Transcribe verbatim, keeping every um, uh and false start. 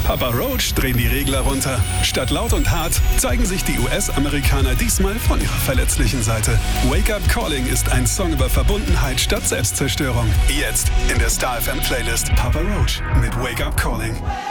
Papa Roach drehen die Regler runter. Statt laut und hart zeigen sich die U S-Amerikaner diesmal von ihrer verletzlichen Seite. Wake Up Calling ist ein Song über Verbundenheit statt Selbstzerstörung. Jetzt in der Star F M Playlist Papa Roach mit Wake Up Calling.